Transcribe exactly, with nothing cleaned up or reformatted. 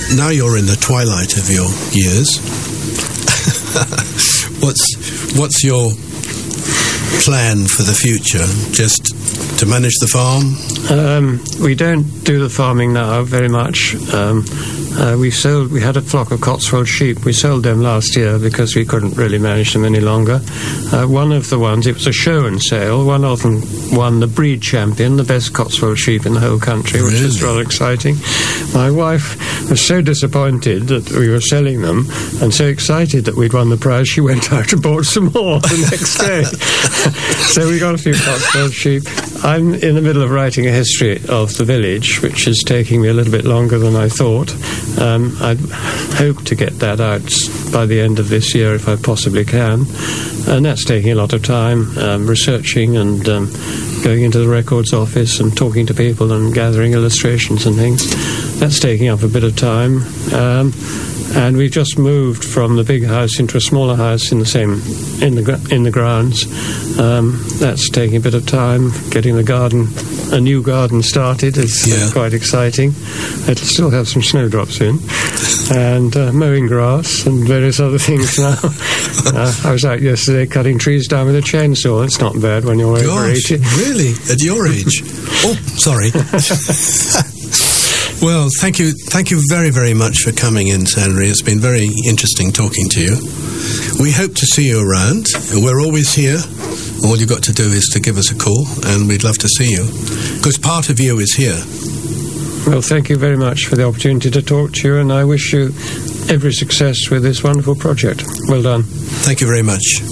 now you're in the twilight of your years. what's what's your plan for the future? Just to manage the farm? Um, we don't do the farming now very much. Um, uh, we sold. We had a flock of Cotswold sheep. We sold them last year because we couldn't really manage them any longer. Uh, one of the ones, it was a show and sale. One of them won the breed champion, the best Cotswold sheep in the whole country, which really? was rather exciting. My wife was so disappointed that we were selling them and so excited that we'd won the prize, she went out and bought some more the next day. So we got a few Cotswold sheep. I'm in the middle of writing a history of the village, which is taking me a little bit longer than I thought. Um, I hope to get that out by the end of this year if I possibly can. And that's taking a lot of time, um, researching and um, going into the records office and talking to people and gathering illustrations and things. That's taking up a bit of time. Um, and we've just moved from the big house into a smaller house in the same in the in the grounds. Um, that's taking a bit of time. Getting the garden, a new garden started is yeah. uh, quite exciting. It'll still have some snowdrops in, and uh, mowing grass and various other things now. uh, I was out yesterday cutting trees down with a chainsaw. It's not bad when you're Gosh, over eighty. Really? At your age? Oh, sorry. Well, thank you thank you very, very much for coming in, Sandry. It's been very interesting talking to you. We hope to see you around. We're always here. All you've got to do is to give us a call, and we'd love to see you, because part of you is here. Well, thank you very much for the opportunity to talk to you, and I wish you every success with this wonderful project. Well done. Thank you very much.